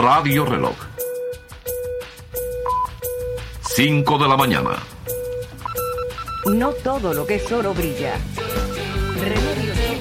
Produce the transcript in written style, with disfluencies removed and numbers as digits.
Radio Reloj. 5 de la mañana. No todo lo que es oro brilla. Remedios